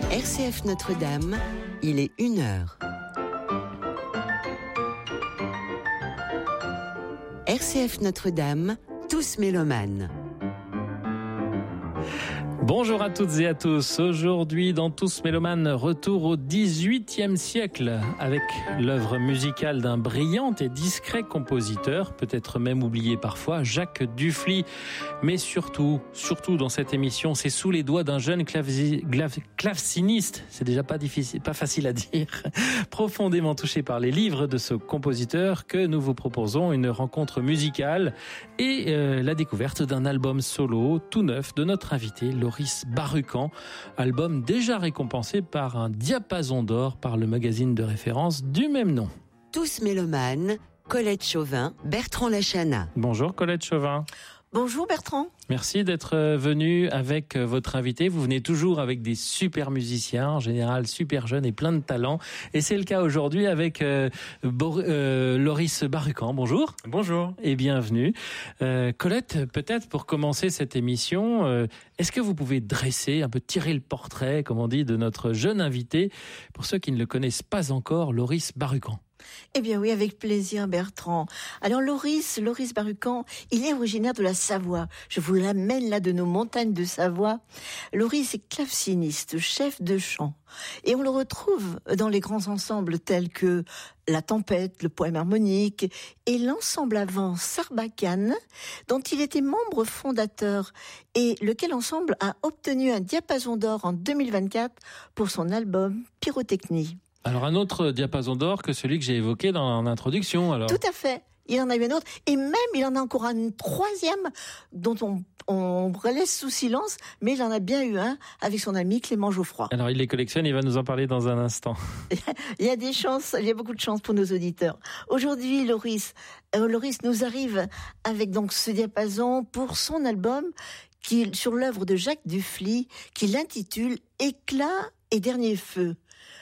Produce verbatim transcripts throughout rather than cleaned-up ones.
R C F Notre-Dame, il est une heure. R C F Notre-Dame, tous mélomanes. Bonjour à toutes et à tous. Aujourd'hui, dans Tous Mélomanes, retour au dix-huitième siècle avec l'œuvre musicale d'un brillant et discret compositeur, peut-être même oublié parfois, Jacques Dufly. Mais surtout, surtout dans cette émission, c'est sous les doigts d'un jeune clavesi, clav, claveciniste, c'est déjà pas difficile, pas facile à dire, profondément touché par les livres de ce compositeur que nous vous proposons une rencontre musicale et euh, la découverte d'un album solo tout neuf de notre invité, Loris Barucan, album déjà récompensé par un diapason d'or par le magazine de référence du même nom. Tous mélomanes, Colette Chauvin, Bertrand Lachana. Bonjour Colette Chauvin. Bonjour Bertrand. Merci d'être venu avec votre invité. Vous venez toujours avec des super musiciens, en général super jeunes et plein de talent. Et c'est le cas aujourd'hui avec euh, Bor- euh, Loris Barucan. Bonjour. Bonjour. Et bienvenue. Euh, Colette, peut-être pour commencer cette émission, euh, est-ce que vous pouvez dresser, un peu tirer le portrait, comme on dit, de notre jeune invité, pour ceux qui ne le connaissent pas encore, Loris Barucan? Eh bien oui, avec plaisir Bertrand. Alors Loris, Loris Barucan, il est originaire de la Savoie. Je vous l'amène là de nos montagnes de Savoie. Loris est claveciniste, chef de chant. Et on le retrouve dans les grands ensembles tels que La Tempête, le Poème harmonique et l'ensemble avant Sarbacane, dont il était membre fondateur et lequel ensemble a obtenu un diapason d'or en deux mille vingt-quatre pour son album Pyrotechnie. Alors un autre diapason d'or que celui que j'ai évoqué dans l'introduction. Alors. Tout à fait. Il en a eu un autre. Et même, il en a encore un troisième dont on, on laisse sous silence, mais il en a bien eu un avec son ami Clément Geoffroy. Alors il les collectionne, il va nous en parler dans un instant. Il y a des chances, il y a beaucoup de chance pour nos auditeurs. Aujourd'hui, Loris, euh, Loris nous arrive avec donc ce diapason pour son album qui, sur l'œuvre de Jacques Dufly, qu'il intitule Éclat et dernier feu.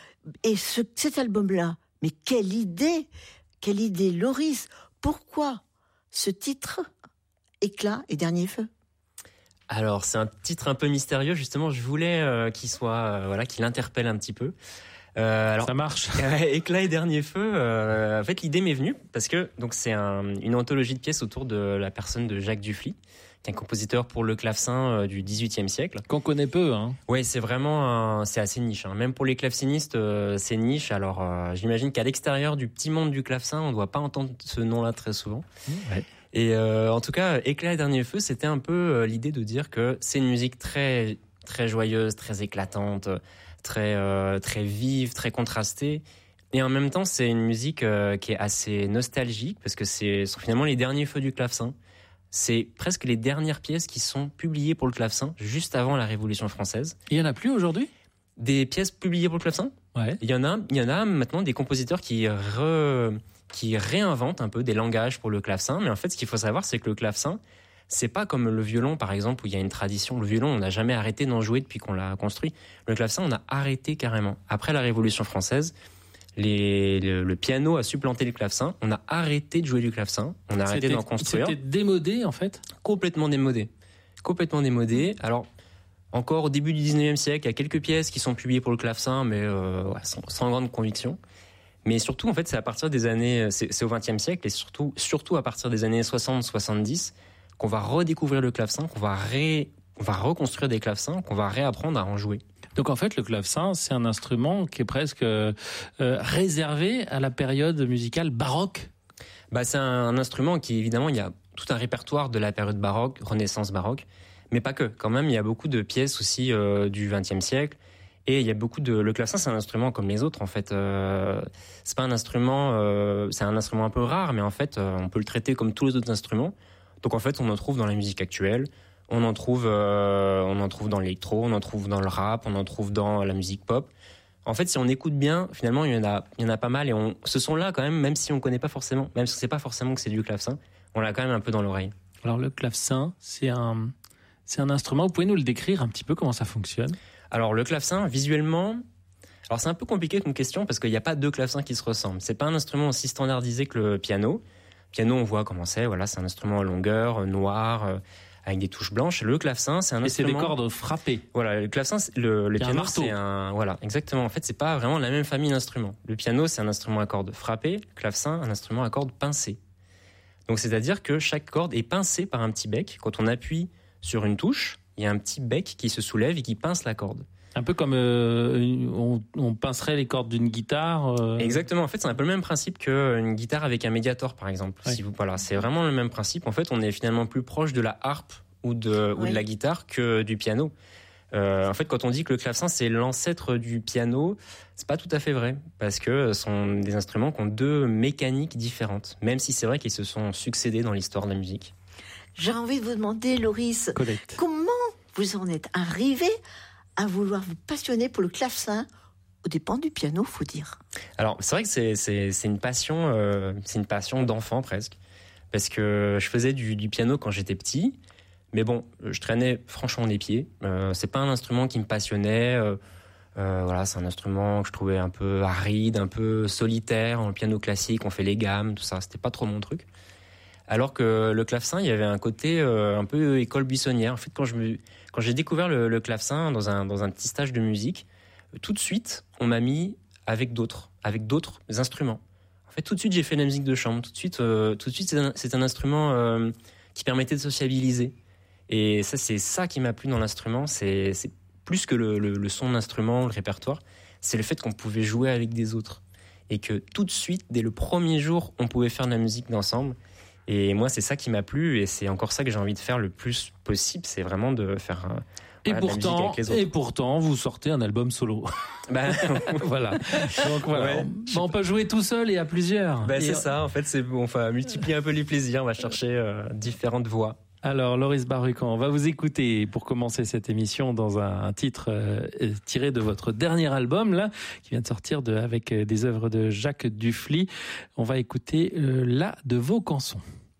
Et ce, cet album-là, mais quelle idée, quelle idée, Loris. Pourquoi ce titre, Éclat et dernier feu? Alors, c'est un titre un peu mystérieux, justement, je voulais euh, qu'il soit, euh, voilà, qu'il interpelle un petit peu. Euh, alors, ça marche. Euh, Éclat et dernier feu, euh, en fait, l'idée m'est venue parce que donc c'est un, une anthologie de pièces autour de la personne de Jacques Dufly, qui est un compositeur pour le clavecin euh, du dix-huitième siècle. Qu'on connaît peu, hein. Ouais, c'est vraiment, un, c'est assez niche, hein. Même pour les clavecinistes, euh, c'est niche. Alors, euh, j'imagine qu'à l'extérieur du petit monde du clavecin, on ne doit pas entendre ce nom-là très souvent. Ouais. Et euh, en tout cas, Éclat et dernier feu, c'était un peu euh, l'idée de dire que c'est une musique très très joyeuse, très éclatante, très euh, très vive, très contrastée. Et en même temps, c'est une musique euh, qui est assez nostalgique parce que c'est sont finalement les derniers feux du clavecin. C'est presque les dernières pièces qui sont publiées pour le clavecin juste avant la Révolution française. Il y en a plus aujourd'hui ? Des pièces publiées pour le clavecin ? Ouais. Il y en a, il y en a maintenant des compositeurs qui re, qui réinventent un peu des langages pour le clavecin. Mais en fait, ce qu'il faut savoir, c'est que le clavecin, c'est pas comme le violon, par exemple, où il y a une tradition. Le violon, on n'a jamais arrêté d'en jouer depuis qu'on l'a construit. Le clavecin, on a arrêté carrément. Après la Révolution française, les, le, le piano a supplanté le clavecin. On a arrêté de jouer du clavecin. On a arrêté c'était, d'en construire. C'était démodé, en fait. Complètement démodé. Complètement démodé. Alors, encore au début du dix-neuvième siècle, il y a quelques pièces qui sont publiées pour le clavecin, mais euh, ouais, sans, sans grande conviction. Mais surtout, en fait, c'est à partir des années, c'est, c'est au vingtième siècle, et surtout, surtout à partir des années soixante soixante-dix, qu'on va redécouvrir le clavecin, qu'on va ré, on va reconstruire des clavecins, qu'on va réapprendre à en jouer. Donc en fait, le clavecin, c'est un instrument qui est presque euh, réservé à la période musicale baroque. Bah, c'est un, un instrument qui, évidemment, il y a tout un répertoire de la période baroque, Renaissance baroque, mais pas que. Quand même, il y a beaucoup de pièces aussi euh, du vingtième siècle. Et il y a beaucoup de, le clavecin, c'est un instrument comme les autres, en fait. Euh, c'est pas un instrument, euh, c'est un instrument un peu rare, mais en fait, euh, on peut le traiter comme tous les autres instruments. Donc en fait, on en trouve dans la musique actuelle, on en trouve, euh, on en trouve dans l'électro, on en trouve dans le rap, on en trouve dans la musique pop. En fait, si on écoute bien, finalement, il y en a, il y en a pas mal, et on, ce son-là, quand même, même si on connaît pas forcément, même si on sait pas forcément que c'est du clavecin, on l'a quand même un peu dans l'oreille. Alors le clavecin, c'est un, c'est un instrument. Vous pouvez nous le décrire un petit peu comment ça fonctionne? Alors le clavecin, visuellement, alors c'est un peu compliqué comme question parce qu'il n'y a pas deux clavecins qui se ressemblent. C'est pas un instrument aussi standardisé que le piano. Piano, on voit comment c'est. Voilà, c'est un instrument en longueur, noir, avec des touches blanches. Le clavecin, c'est un Et instrument. c'est des cordes frappées. Voilà, le clavecin, le, le Il y a un piano, marteau. c'est un, voilà, exactement. En fait, c'est pas vraiment la même famille d'instruments. Le piano, c'est un instrument à cordes frappées. Le clavecin, un instrument à cordes pincées. Donc, c'est-à-dire que chaque corde est pincée par un petit bec. Quand on appuie sur une touche, il y a un petit bec qui se soulève et qui pince la corde. Un peu comme euh, on, on pincerait les cordes d'une guitare. Euh... Exactement. En fait, c'est un peu le même principe qu'une guitare avec un médiator, par exemple. Oui. Si vous, voilà, c'est vraiment le même principe. En fait, on est finalement plus proche de la harpe ou de, Oui. ou de la guitare que du piano. Euh, en fait, quand on dit que le clavecin c'est l'ancêtre du piano, c'est pas tout à fait vrai parce que ce sont des instruments qui ont deux mécaniques différentes. Même si c'est vrai qu'ils se sont succédés dans l'histoire de la musique. J'ai envie de vous demander, Loris, Colette. comment vous en êtes arrivé à vouloir vous passionner pour le clavecin aux dépens du piano, faut dire. Alors, c'est vrai que c'est, c'est, c'est une passion, euh, c'est une passion d'enfant presque, parce que je faisais du, du piano quand j'étais petit, mais bon, je traînais franchement des pieds. Euh, c'est pas un instrument qui me passionnait. Euh, euh, voilà, c'est un instrument que je trouvais un peu aride, un peu solitaire. En piano classique, on fait les gammes, tout ça, c'était pas trop mon truc. Alors que le clavecin, il y avait un côté euh, un peu école buissonnière. En fait, quand je me, quand j'ai découvert le, le clavecin dans un dans un petit stage de musique, tout de suite, on m'a mis avec d'autres, avec d'autres instruments. En fait, tout de suite, j'ai fait de la musique de chambre. Tout de suite, euh, tout de suite, c'est un, c'est un instrument euh, qui permettait de sociabiliser. Et ça, c'est ça qui m'a plu dans l'instrument. C'est, c'est plus que le, le, le son de l'instrument, le répertoire. C'est le fait qu'on pouvait jouer avec des autres. Et que tout de suite, dès le premier jour, on pouvait faire de la musique d'ensemble. Et moi, c'est ça qui m'a plu. Et c'est encore ça que j'ai envie de faire le plus possible. C'est vraiment de faire un, Et voilà, de la musique pourtant, avec les autres. et pourtant, vous sortez un album solo. Bah, Voilà. Donc voilà. Ouais. on, on peut jouer tout seul et à plusieurs. bah, Et- c'est ça. En fait, c'est bon. Enfin, multiplier un peu les plaisirs. On va chercher euh, différentes voies. Alors, Loris Barucan, on va vous écouter pour commencer cette émission dans un, un titre euh, tiré de votre dernier album, là, qui vient de sortir de, avec euh, des œuvres de Jacques Dufly. On va écouter euh, là de vos cançons.